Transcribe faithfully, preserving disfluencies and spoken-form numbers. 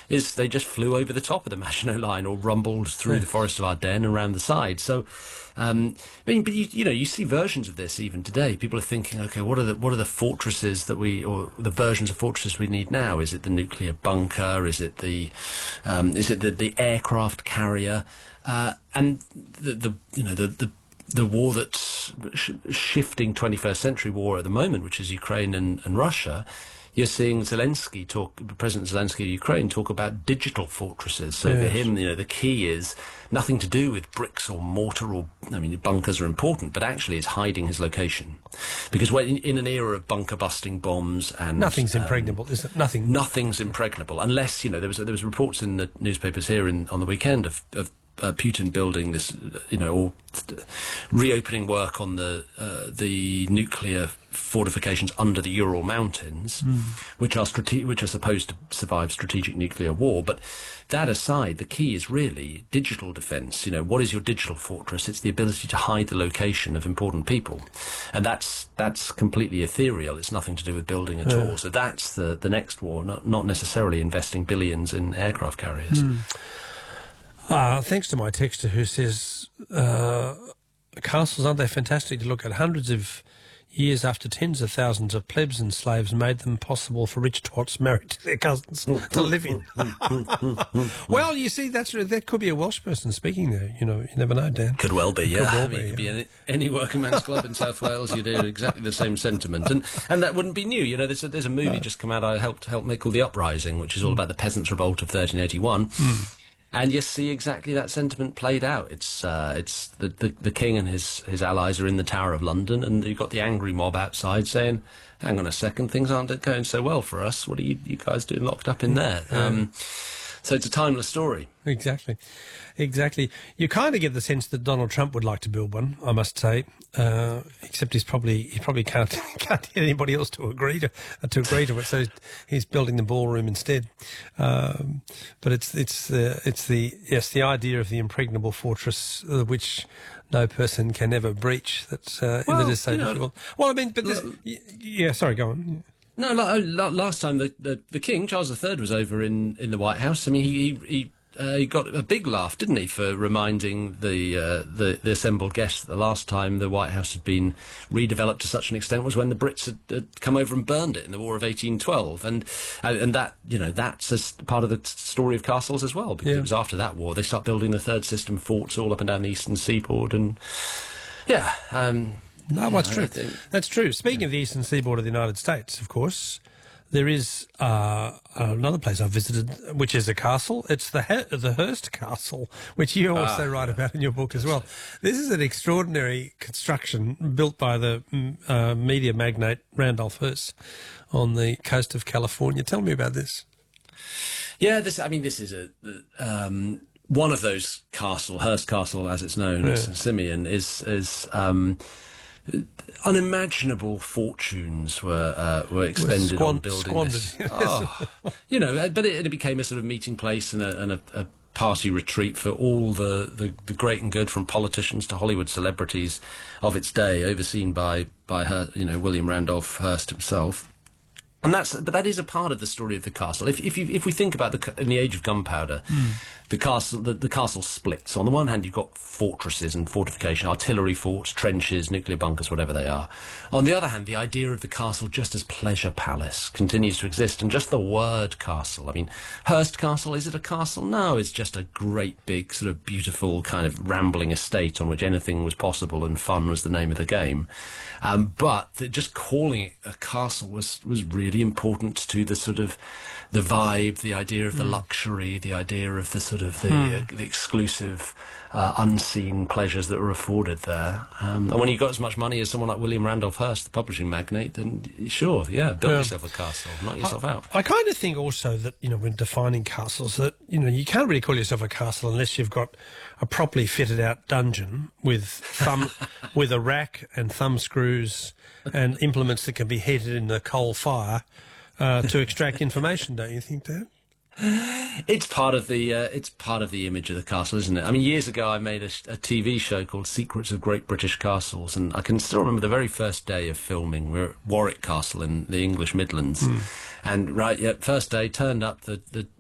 is they just flew over the top of the Maginot Line or rumbled through the Forest of Ardennes and around the side. So, um, I mean, but you, you know, you see versions of this even today. People are thinking, okay, what are the what are the fortresses that we, or the versions of fortresses we need now? Is it the nuclear bunker? Is it the, um, is it the, the aircraft carrier? Uh, and the, the you know the the the war that's sh- shifting twenty-first century war at the moment, which is Ukraine and, and Russia. You're seeing Zelensky talk, President Zelensky of Ukraine talk about digital fortresses. So yes. For him, you know, the key is nothing to do with bricks or mortar or, I mean, bunkers are important, but actually it's hiding his location. Because when, in, in an era of bunker busting bombs and... Nothing's um, impregnable, is it? Nothing. Nothing's impregnable, unless, you know, there was there was reports in the newspapers here in, on the weekend of, of Uh, Putin building this, you know, or reopening work on the uh, the nuclear fortifications under the Ural Mountains, mm. which are strate- which are supposed to survive strategic nuclear war. But that aside, the key is really digital defence. You know, what is your digital fortress? It's the ability to hide the location of important people, and that's that's completely ethereal. It's nothing to do with building at yeah. all. So that's the the next war, not not necessarily investing billions in aircraft carriers. Mm. Uh, thanks to my texter who says, uh, castles, aren't they fantastic to look at? Hundreds of years after tens of thousands of plebs and slaves made them possible for rich twats married to their cousins to live in. Well, you see, that's that could be a Welsh person speaking there. You know, you never know, Dan. Could well be, yeah. Could well I mean, be, it could yeah. be any, any working man's club in South Wales. You'd hear exactly the same sentiment, and and that wouldn't be new. You know, there's a, there's a movie no. just come out I helped help make called The Uprising, which is all mm. about the peasants' revolt of thirteen eighty-one. Mm. And you see exactly that sentiment played out. It's uh, it's the, the the king and his, his allies are in the Tower of London, and you've got the angry mob outside saying, "Hang on a second, things aren't going so well for us. What are you, you guys doing locked up in there?" Um, so it's a timeless story. Exactly, exactly. You kind of get the sense that Donald Trump would like to build one, I must say. Uh, except he's probably he probably can't can't get anybody else to agree to uh, to agree to it. So he's building the ballroom instead. Um, but it's it's uh, it's the yes the idea of the impregnable fortress uh, which no person can ever breach. That's uh, well, that is so you know, difficult. Well, I mean, but this, yeah. Sorry, go on. No, last time the, the, the King, Charles the Third, was over in, in the White House. I mean, he he, uh, he got a big laugh, didn't he, for reminding the, uh, the the assembled guests that the last time the White House had been redeveloped to such an extent was when the Brits had, had come over and burned it in the War of eighteen twelve, and uh, and that you know that's a part of the story of castles as well, because yeah. it was after that war they start building the third system forts all up and down the eastern seaboard, and yeah. Um, No, that's true. That's true. Speaking yeah. of the eastern seaboard of the United States, of course, there is uh, another place I've visited, which is a castle. It's the He- the Hearst Castle, which you also ah, write yeah. about in your book as well. This is an extraordinary construction built by the uh, media magnate Randolph Hearst on the coast of California. Tell me about this. Yeah, this. I mean, this is a um, one of those castle, Hearst Castle, as it's known, yeah. Simeon, is is. Um, unimaginable fortunes were uh, were expended squand- on building this. Oh, you know, but it, it became a sort of meeting place and a, and a, a party retreat for all the, the, the great and good, from politicians to Hollywood celebrities of its day, overseen by by her, you know, William Randolph Hearst himself. And that's, but that is a part of the story of the castle. If if you, if we think about the in the age of gunpowder, mm. the castle the, the castle splits. On the one hand, you've got fortresses and fortification, artillery forts, trenches, nuclear bunkers, whatever they are. On the other hand, the idea of the castle just as pleasure palace continues to exist, and just the word castle. I mean, Hearst Castle, is it a castle? No, it's just a great big sort of beautiful kind of rambling estate on which anything was possible, and fun was the name of the game. Um, but the, just calling it a castle was was really important to the sort of the vibe, the idea of the mm. luxury, the idea of the sort of the, mm. uh, the exclusive, uh, unseen pleasures that were afforded there. Um, and when you got as much money as someone like William Randolph Hearst, the publishing magnate, then sure, yeah, build yeah. yourself a castle, knock yourself I, out. I kind of think also that, you know, when defining castles, that, you know, you can't really call yourself a castle unless you've got a properly fitted out dungeon with thumb, with a rack and thumb screws and implements that can be heated in the coal fire uh, to extract information, don't you think, Dad? It's part of the uh, it's part of the image of the castle, isn't it? I mean, years ago I made a, a T V show called Secrets of Great British Castles, and I can still remember the very first day of filming. We were at Warwick Castle in the English Midlands, mm. and right, yeah, first day turned up. The, the